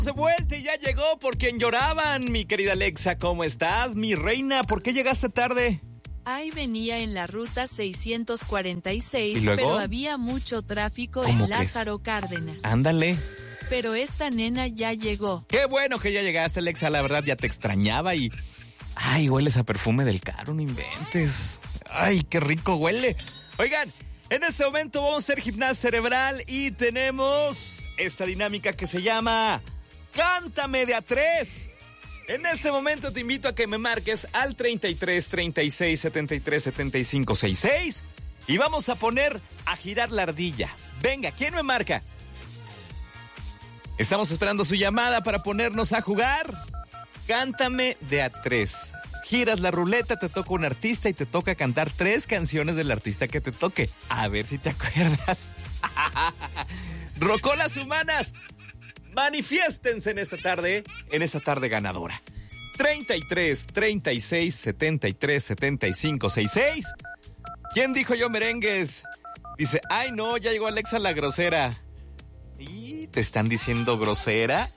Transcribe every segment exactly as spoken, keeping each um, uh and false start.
De vuelta y ya llegó por quien lloraban. Mi querida Alexa, ¿cómo estás? Mi reina, ¿por qué llegaste tarde? Ahí venía en la ruta seiscientos cuarenta y seis, ¿Y luego? pero había mucho tráfico en Lázaro Cárdenas. Ándale. Pero esta nena ya llegó. Qué bueno que ya llegaste, Alexa. La verdad, ya te extrañaba y... Ay, hueles a perfume del Caro, no inventes. Ay, qué rico huele. Oigan, en este momento vamos a hacer gimnasia cerebral y tenemos esta dinámica que se llama... Cántame de a tres. En este momento te invito a que me marques al treinta y tres, treinta y seis, setenta y tres, setenta y cinco, sesenta y seis y vamos a poner a girar la ardilla. Venga, ¿quién me marca? Estamos esperando su llamada para ponernos a jugar. Cántame de a tres. Giras la ruleta, te toca un artista y te toca cantar tres canciones del artista que te toque. A ver si te acuerdas. Rocolas humanas. Manifiéstense en esta tarde, en esta tarde ganadora. treinta y tres, treinta y seis, setenta y tres, setenta y cinco, sesenta y seis. ¿Quién dijo yo merengues? Dice, ay no, ya llegó Alexa la grosera. ¿Y te están diciendo grosera?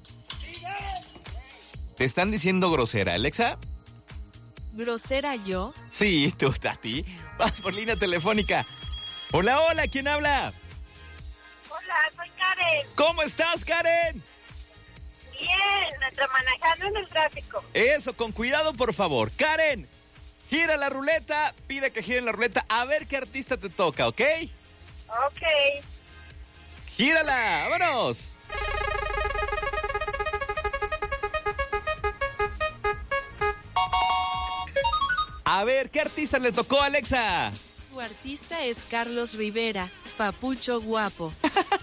¿Te están diciendo grosera, Alexa? ¿Grosera yo? Sí, tú, Tati. Vas por línea telefónica. Hola, hola, ¿quién habla? Hola, soy Karen. ¿Cómo estás, Karen? Bien, nuestra manejando en el tráfico. Eso, con cuidado, por favor. Karen, gira la ruleta, pide que giren la ruleta, a ver qué artista te toca, ¿ok? Ok. ¡Gírala! ¡Vámonos! A ver, ¿qué artista le tocó, Alexa? Tu artista es Carlos Rivera, papucho guapo.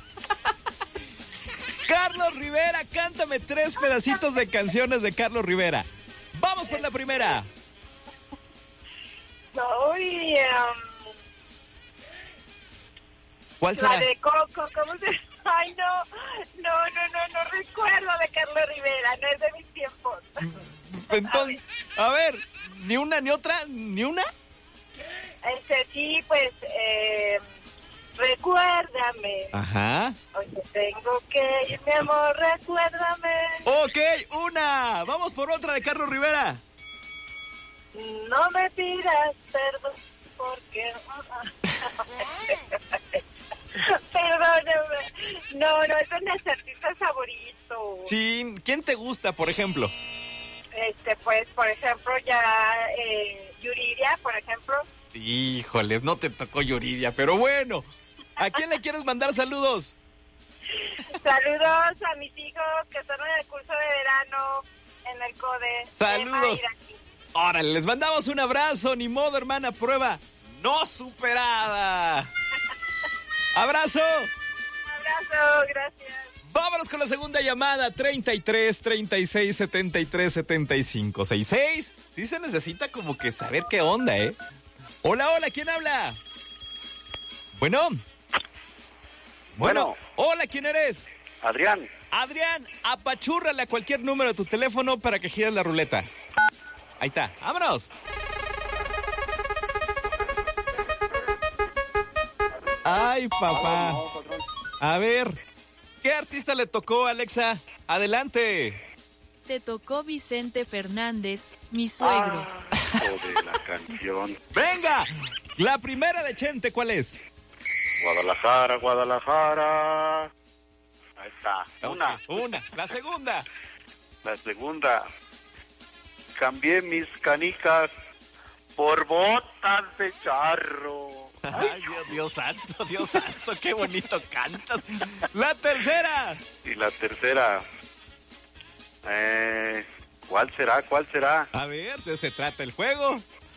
Carlos Rivera, cántame tres pedacitos de canciones de Carlos Rivera. Vamos por la primera. Soy... Um, ¿Cuál será? la de Coco, ¿cómo se...? Ay, no, no, no, no, no recuerdo de Carlos Rivera, no es de mis tiempos. Entonces, a ver, ni una, ni otra, ni una. Este, sí, pues, eh, recuérdame. Ajá. Oye, tengo que ir, mi amor, recuérdame. Ok, una. Vamos por otra de Carlos Rivera. No me pidas perdón, porque... Perdóname. No, no es de mis artistas favoritos. Sí, ¿quién te gusta, por ejemplo? Este, pues, por ejemplo, ya eh, Yuridia, por ejemplo. Híjole, no te tocó Yuridia, pero bueno. ¿A quién le quieres mandar saludos? Saludos a mis hijos que están en el curso de verano en el CODE. Saludos. Órale, les mandamos un abrazo, ni modo, hermana, prueba no superada. ¡Abrazo! Abrazo, gracias. Vámonos con la segunda llamada, treinta y tres, treinta y seis, setenta y tres, setenta y cinco, sesenta y seis. Sí se necesita como que saber qué onda, ¿eh? Hola, hola, ¿quién habla? Bueno. Bueno. Bueno. Hola, ¿quién eres? Adrián. Adrián, apachúrrale a cualquier número de tu teléfono para que gires la ruleta. Ahí está, vámonos. Ay, papá. A ver, ¿qué artista le tocó, Alexa? Adelante. Te tocó Vicente Fernández, mi suegro. Ah, de la canción. ¡Venga! La primera de Chente, ¿cuál es? Guadalajara, Guadalajara. Ahí está. Una. Una. La segunda. La segunda. Cambié mis canicas por botas de charro. Ay, Dios, Dios santo, Dios santo, qué bonito cantas. La tercera. Y la tercera. Eh, ¿Cuál será? ¿Cuál será? A ver, de eso se trata el juego.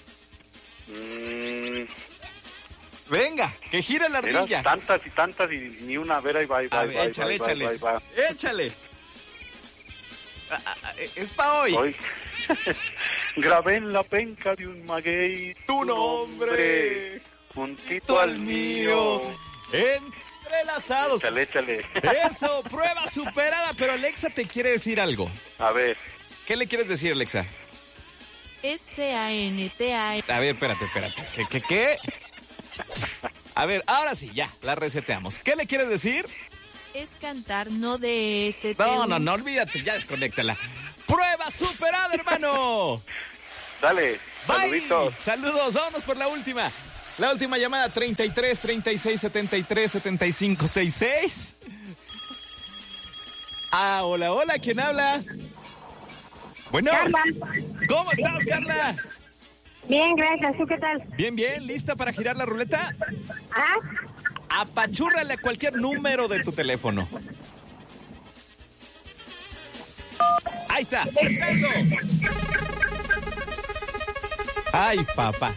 Mm, Venga, que gira la mira, ardilla. tantas y tantas y ni una. A ver, ahí va, ahí va, A ahí ver, va, échale, ahí va, échale. ahí va, ahí va. Échale. Ah, ah, es pa' hoy. Hoy grabé en la penca de un maguey Tu nombre, juntito al mío. Entrelazados. Échale, échale. Eso, prueba superada. Pero Alexa te quiere decir algo. A ver. ¿Qué le quieres decir, Alexa? S A N T A. A ver, espérate, espérate. ¿Qué, qué, qué? A ver, ahora sí, ya, la reseteamos. ¿Qué le quieres decir? Es cantar, no de ese. No, no, no, olvídate, ya desconéctala. Prueba superada, hermano. Dale, Bye. saluditos. Saludos, vámonos por la última. La última llamada, treinta y tres, treinta y seis, setenta y tres, setenta y cinco, sesenta y seis. Ah, hola, hola, ¿quién habla? Bueno, Carla. ¿Cómo estás, Carla? Bien, gracias. ¿Tú qué tal? Bien, bien, ¿lista para girar la ruleta? ¿Ah? Apachúrrale a cualquier número de tu teléfono. Ahí está, perfecto. Ay, papá.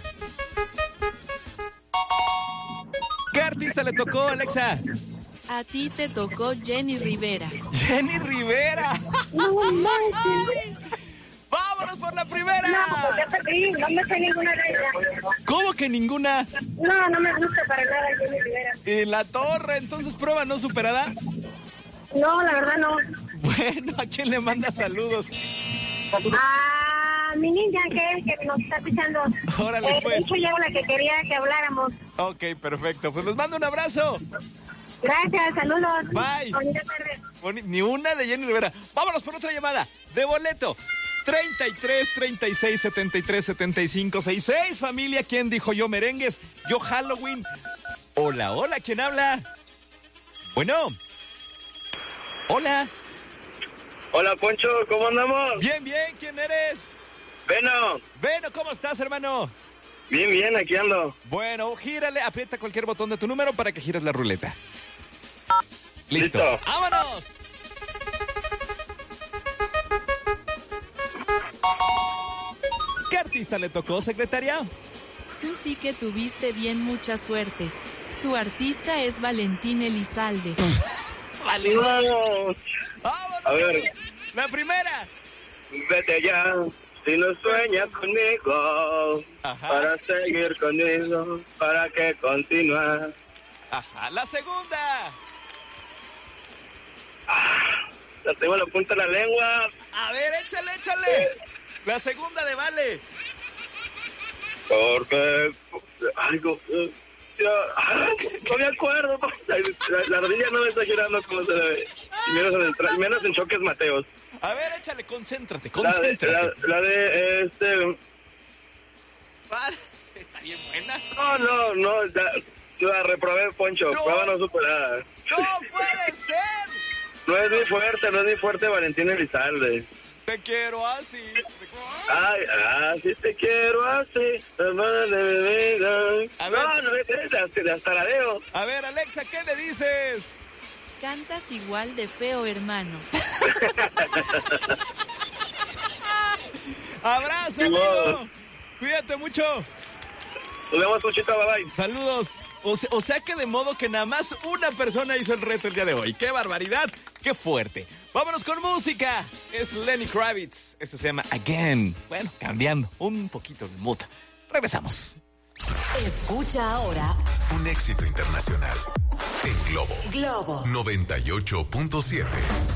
¿Qué artista le tocó, Alexa? A ti te tocó Jenny Rivera. Jenny Rivera. No, no, ¡Vámonos por la primera! no, pues ya perdí. No me sé ninguna de ellas. ¿Cómo que ninguna? No, no me gusta para nada Jenny Rivera. En la torre, entonces prueba no superada. No, la verdad no. Bueno, ¿a quién le manda saludos? A mi niña que, que nos está escuchando. Órale, eh, pues. De hecho, yo la que quería que habláramos. Ok, perfecto. Pues les mando un abrazo. Gracias, saludos. Bye. Bonita tarde. Boni- Ni una de Jenny Rivera. Vámonos por otra llamada de boleto. treinta y tres, treinta y seis, setenta y tres, setenta y cinco, sesenta y seis. Familia, ¿quién dijo yo merengues? Yo Halloween. Hola, hola, ¿quién habla? Bueno. Hola. Hola, Poncho, ¿cómo andamos? Bien, bien, ¿quién eres? Bueno, Bueno, ¿cómo estás, hermano? bien, bien, aquí ando. Bueno, gírale, aprieta cualquier botón de tu número para que gires la ruleta. Listo. Listo. ¡Vámonos! ¿Qué artista le tocó, secretaria? Tú sí que tuviste bien mucha suerte. Tu artista es Valentín Elizalde. Vamos. ¡Vámonos! A ver. La primera. Vete ya, si no sueñas conmigo. Ajá. Para seguir conmigo, para que continúes. Ajá. La segunda. Ya tengo la punta de la lengua. A ver, échale, échale. La segunda de Vale. Porque algo. eh, ya, ah, no me acuerdo. La, la, la rodilla no me está girando como se debe. Y menos en, el tra- menos en Choques Mateos. A ver, échale, concéntrate, La de, concéntrate. la, la de este. Vale. Está bien buena. No, no, no. La, la reprobé, Poncho. No. Prueba no superada. ¡No puede ser! No es muy fuerte, no es muy fuerte Valentín Elizalde. Te quiero así. Ay, así te quiero así. Hermana de mi vida. A ver. No, no, es de, de hasta la deo. A ver, Alexa, ¿qué le dices? Cantas igual de feo, hermano. Abrazo, Ni modo. amigo. Cuídate mucho. Nos vemos, Ponchito, bye bye. Saludos. O sea, o sea que de modo que nada más una persona hizo el reto el día de hoy. ¡Qué barbaridad! ¡Qué fuerte! Vámonos con música. Es Lenny Kravitz. Esto se llama Again. Bueno, cambiando un poquito el mood. Regresamos. Escucha ahora Un éxito internacional en Globo Globo noventa y ocho punto siete.